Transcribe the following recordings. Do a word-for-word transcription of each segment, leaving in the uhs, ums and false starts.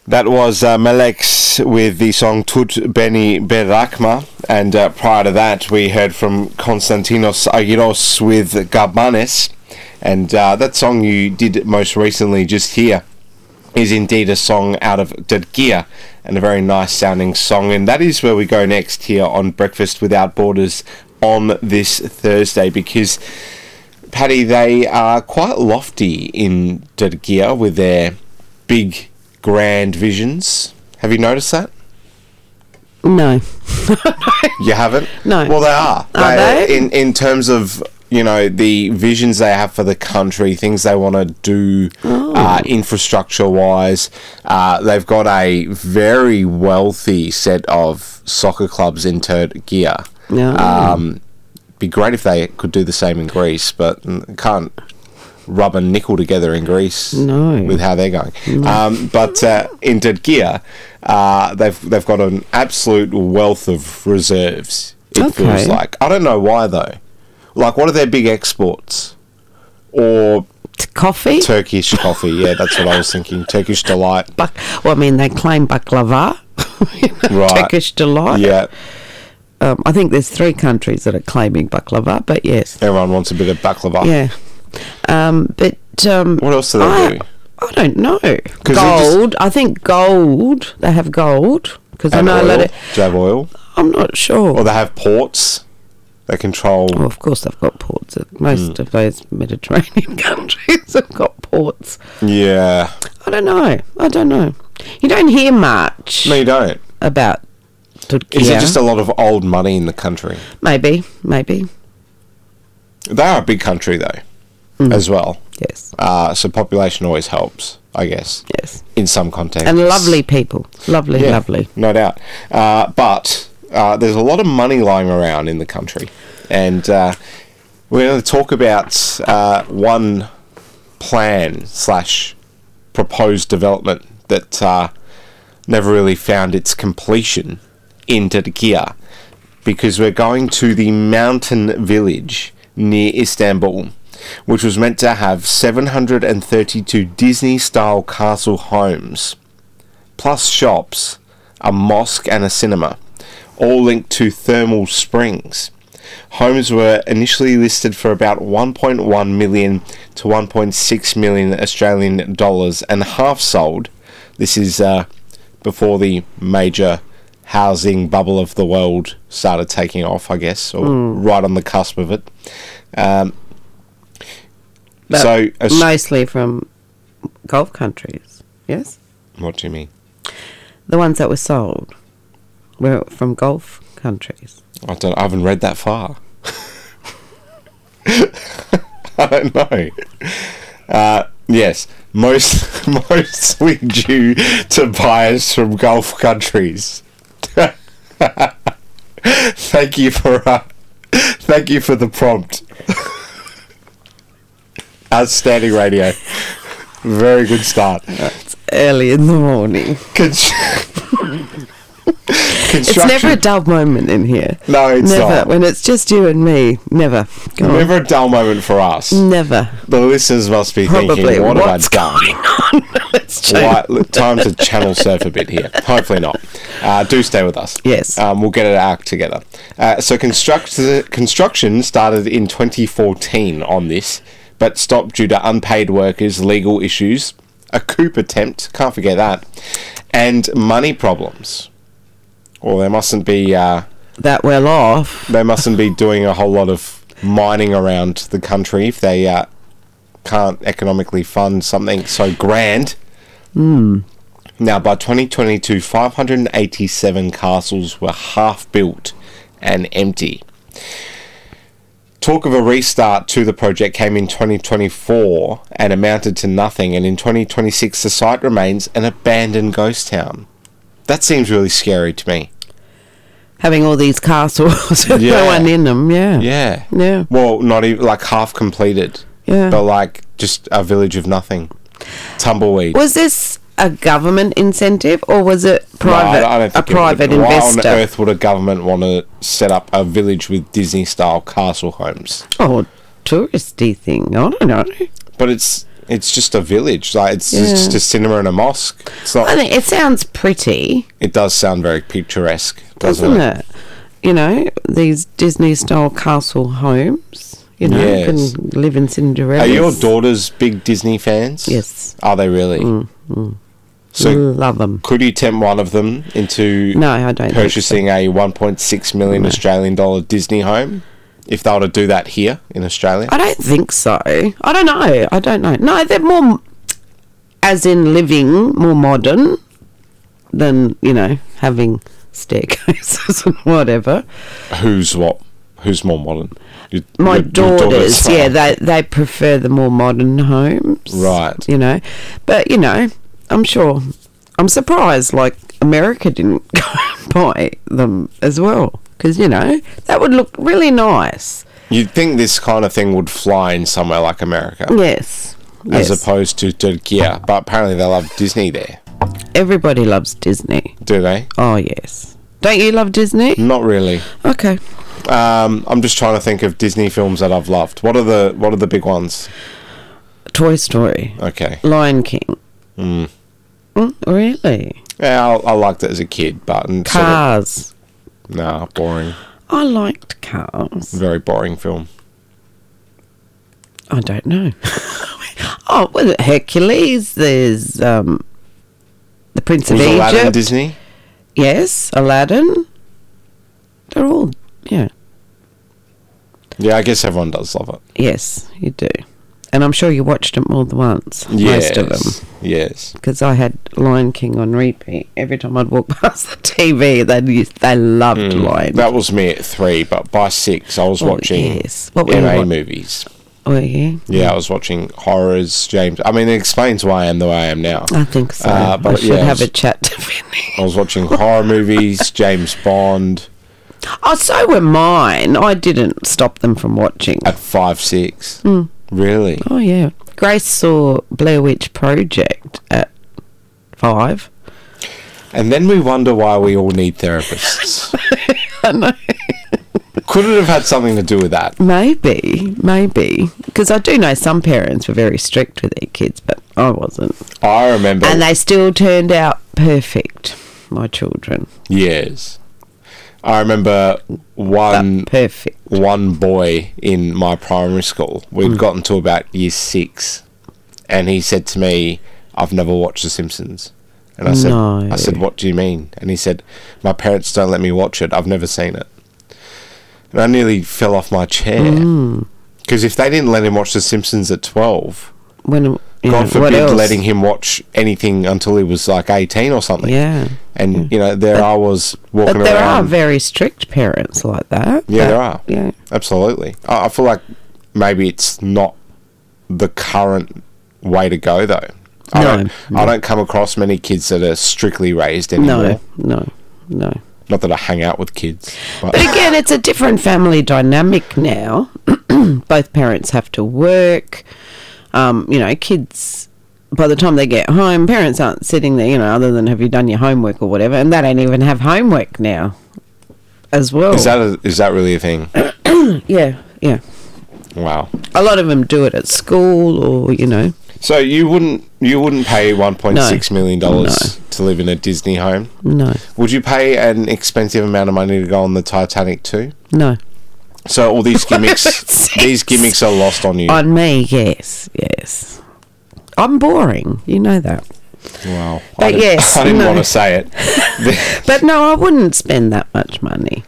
That was uh, Melex with the song Tut Beni Berakma, and uh, prior to that we heard from Konstantinos Agiros with Gabanes, and uh, that song you did most recently just here is indeed a song out of Dergia, and a very nice sounding song, and that is where we go next here on Breakfast Without Borders on this Thursday, because Paddy, they are quite lofty in Dergia with their big grand visions. Have you noticed that? No. You haven't? No. Well, they are. Are they, they? In, in terms of, you know, the visions they have for the country, things they want to do Oh. uh, infrastructure-wise. Uh, they've got a very wealthy set of soccer clubs in Turkey. No. Um, be great if they could do the same in Greece, but mm, can't rub a nickel together in Greece No. with how they're going. Um, but uh, in Dergia, uh, they've they've got an absolute wealth of reserves. It Okay. feels like. I don't know why though. Like, what are their big exports? Or T- Coffee? Turkish coffee? Yeah, that's what I was thinking. Turkish delight. Bak- well, I mean, they claim baklava. Right. Turkish delight. Yeah, Um, I think there's three countries that are claiming baklava, but yes. everyone wants a bit of baklava. Yeah. Um, but um, What else do they I, do? I don't know. 'Cause they just- Gold. I think gold. They have gold because I And know oil. a lot of. Do they have oil? I'm not sure. Or they have ports. They control. Well, of course, they've got ports. Most Hmm. of those Mediterranean countries have got ports. Yeah. I don't know. I don't know. You don't hear much No, you don't. about Turkey. Is there just a lot of old money in the country? Maybe, maybe. They are a big country, though, as well. Yes, Uh, so population always helps, I guess, yes. in some contexts. And lovely people. Lovely, Yeah, lovely. no doubt. Uh, but uh, there's a lot of money lying around in the country. And uh, we're going to talk about uh, one plan slash proposed development that uh, never really found its completion in Turkey, because we're going to the mountain village near Istanbul, which was meant to have seven hundred thirty-two Disney-style castle homes, plus shops, a mosque and a cinema, all linked to thermal springs. Homes were initially listed for about one point one million to one point six million Australian dollars and half sold. This is uh, before the major housing bubble of the world started taking off, I guess, or right on the cusp of it. Um, But so, Aus- mostly from Gulf countries, yes? what do you mean? The ones that were sold were from Gulf countries. I don't. I haven't read that far. I don't know. Uh, yes, most mostly due to buyers from Gulf countries. Thank you for uh, thank you for the prompt. Outstanding radio. Very good start. It's early in the morning. Con- It's never a dull moment in here. No, it's never. not. When it's just you and me, never. Go on. Never a dull moment for us. Never. The listeners must be Probably. thinking, what What's have I done? going on? Let's change. Why, look, time to channel surf a bit here. Hopefully not. Uh, do stay with us. Yes. Um, we'll get it act together. Uh, so construct- construction started in twenty fourteen on this, but stopped due to unpaid workers, legal issues, a coup attempt, can't forget that, and money problems. Well, they mustn't be... Uh, That well off. they mustn't be doing a whole lot of mining around the country if they uh, can't economically fund something so grand. Mm. Now, by twenty twenty-two, five hundred eighty-seven castles were half built and empty. Talk of a restart to the project came in twenty twenty-four and amounted to nothing, and in twenty twenty-six the site remains an abandoned ghost town. That seems really scary to me. Having all these castles with Yeah. no one in them, yeah. Yeah. Yeah. Well, not even like half completed, Yeah. but like just a village of nothing. Tumbleweed. Was this a government incentive or was it private? No, I don't a think it private would. investor? Why on earth would a government want to set up a village with Disney-style castle homes? Oh, touristy thing. I don't know. But it's It's just a village. Like it's Yeah. just a cinema and a mosque. It's not. I think it sounds pretty, It does sound very picturesque, doesn't, doesn't it? You know, these Disney-style castle homes. You know, Yes. can live in Cinderella. Are your daughters big Disney fans? Yes. Are they really? Mm, So Love them. could you tempt one of them into No, I don't. purchasing a one point six million No. Australian dollar Disney home if they were to do that here in Australia? I don't think so. I don't know. I don't know. No, they're more, as in living, more modern than, you know, having staircases and whatever. Who's what? Who's more modern? Your- My your- your daughters, yeah, are. they they prefer the more modern homes. Right. You know. But, you know, I'm sure. I'm surprised, like, America didn't go and buy them as well. Because, you know, that would look really nice. You'd think this kind of thing would fly in somewhere like America, Yes. as yes. opposed to Turkey. But apparently they love Disney there, Everybody loves Disney. do they? Oh, yes. Don't you love Disney? Not really. Okay. Um, I'm just trying to think of Disney films that I've loved. What are the What are the big ones? Toy Story. Okay. Lion King. Mm. Mm, really? Yeah, I, I liked it as a kid, but and sort of- Cars. nah, boring. I liked Cars. Very boring film. I don't know. Oh, well, Hercules. There's um, the Prince of Was Egypt. Aladdin Disney? Yes, Aladdin. They're all, yeah. Yeah, I guess everyone does love it. Yes, you do. And I'm sure you watched it more than once. Yes. Most of them. Yes. Because I had Lion King on repeat. Every time I'd walk past the T V, they used, they loved Mm, Lion that was me at three, but by six I was Oh, watching yes. What were you M A wa- movies. Were you? Yeah, I was watching horrors, James. I mean, it explains why I am the way I am now. I think so. Uh, I but should yeah, I have was- a chat to Vinny. I was watching horror movies, James Bond Oh, so were mine. I didn't stop them from watching. at five, six. Mm. Really? Oh, yeah. Grace saw Blair Witch Project at five. And then we wonder why we all need therapists. I know. Could it have had something to do with that? Maybe, maybe. Because I do know some parents were very strict with their kids, but I wasn't. I remember. And they still turned out perfect, my children. Yes. I remember one But perfect. one boy in my primary school. We'd Mm. gotten to about year six, and he said to me, "I've never watched The Simpsons." And I said, No. "I said, what do you mean?" And he said, "My parents don't let me watch it. I've never seen it." And I nearly fell off my chair Mm. because if they didn't let him watch The Simpsons at twelve, When, you know, God what forbid else? letting him watch anything until he was like eighteen or something. Yeah. And you know, there But- I was walking But there are around. very strict parents like that. Yeah, But- there are. Yeah. Absolutely. I, I feel like maybe it's not the current way to go, though. I No, don't. no. I don't come across many kids that are strictly raised anymore. No, no, no. Not that I hang out with kids. But, But again, it's a different family dynamic now. Both parents have to work. Um, you know, kids, by the time they get home, parents aren't sitting there, you know, other than have you done your homework or whatever, and they don't even have homework now as well. is that a, is that really a thing? Yeah, yeah. Wow. A lot of them do it at school or, you know. So you wouldn't you wouldn't pay one point six million dollars No. to live in a Disney home? No, Would you pay an expensive amount of money to go on the Titanic too? no. So all these gimmicks, Makes these gimmicks are lost on you. On me, yes, yes. I'm boring, you know that. Wow. I But didn't- yes, I didn't no. want to say it. But no, I wouldn't spend that much money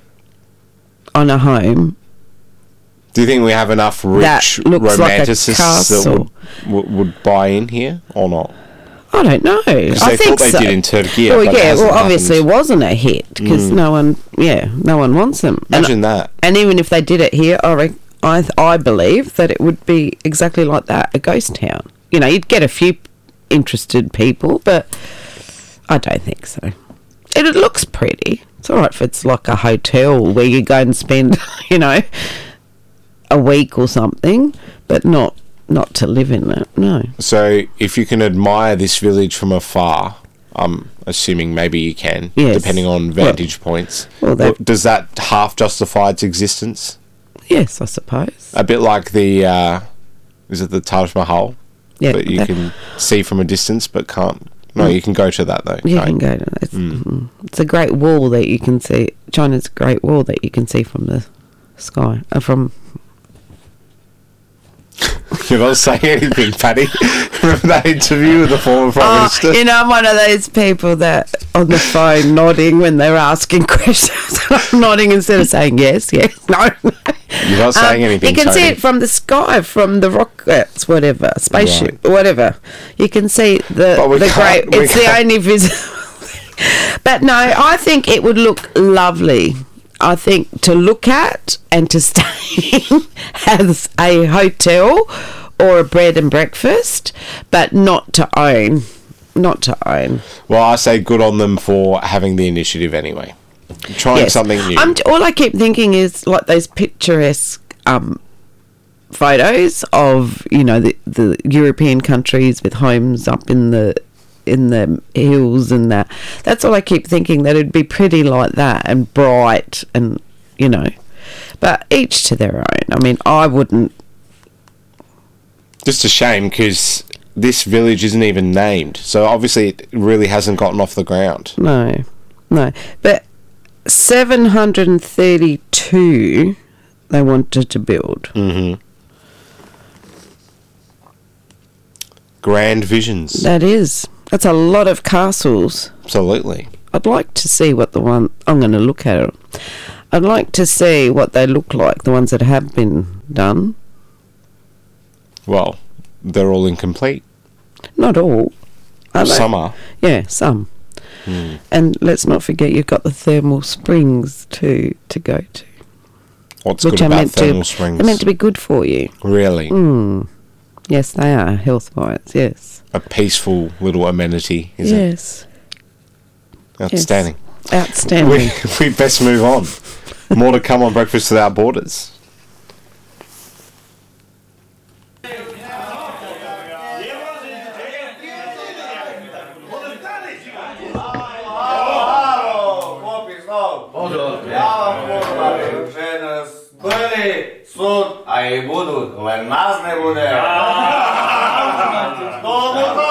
on a home. Do you think we have enough That rich looks like a romanticists that castle. would, would would buy in here or not? I don't know. Because I they think thought they so. did in Turkey. Well, but it yeah. hasn't Well, obviously, happened. it wasn't a hit because Mm. no one, yeah, no one wants them. Imagine and, that. and even if they did it here, I, rec- I, th- I believe that it would be exactly like that, a ghost town. You know, you'd get a few interested people, but I don't think so. It, it looks pretty. It's all right if it's like a hotel where you go and spend, you know, a week or something, but not not to live in it. No. So if you can admire this village from afar, I'm assuming maybe you can, Yes. depending on vantage points. well, that- Well, does that half justify its existence? Yes, I suppose. A bit like the, uh, is it the Taj Mahal? Yeah, but you that- can see from a distance, but can't. No, you can go to that though. You can't can go to it. It's, mm. it's a great wall that you can see. China's a great wall that you can see from the sky. Uh, from You're not saying anything, Paddy. Remember that interview with the former Prime Oh, Minister? you know, I'm one of those people that on the phone nodding when they're asking questions. I'm nodding instead of saying yes, yes, no. You're not saying Um, anything, You can see Tony. it from the sky, from the rockets, whatever, spaceship, Right. whatever. You can see the But we the can't- great. we It's the can't- only visible thing. But no, I think it would look lovely. I think to look at and to stay in as a hotel or a bread and breakfast, but not to own. Not to own. Well, I say good on them for having the initiative anyway. Trying Yes. something new. I'm, all I keep thinking is like those picturesque um, photos of, you know, the, the European countries with homes up in the in the hills and that. That's all I keep thinking, that it'd be pretty like that and bright and, you know. But each to their own. I mean, I wouldn't. Just a shame because this village isn't even named. So obviously it really hasn't gotten off the ground. No, no. But seven hundred thirty-two they wanted to build. Mm-hmm. Grand visions. That is. That's a lot of castles. Absolutely. I'd like to see what the one... I'm going to look at it. I'd like to see what they look like, the ones that have been done. Well, they're all incomplete. Not all. Are they? Some are. Yeah, some. Hmm. And let's not forget you've got the thermal springs too to go to. What's which good are about meant thermal to, springs? They're meant to be good for you. Really? Mm. Yes, they are, health-wise, yes. A peaceful little amenity, is it? Yes. Outstanding. Yes. Outstanding. We, we best move on. More to come on Breakfast Without Borders. Были суд, а и будут, when нас не будет.